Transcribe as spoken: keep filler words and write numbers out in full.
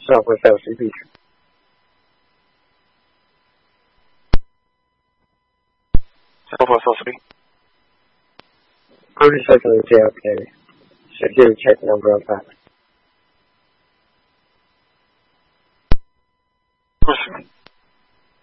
software fails to be featured. Software fails to be. I'm recycling the J F K. Security check number of that.